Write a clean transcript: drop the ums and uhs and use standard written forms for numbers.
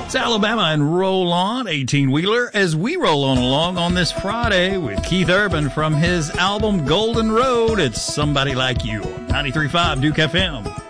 It's Alabama and Roll On, 18-wheeler, as we roll on along on this Friday with Keith Urban from his album Golden Road. It's Somebody Like You on 93.5 Duke FM.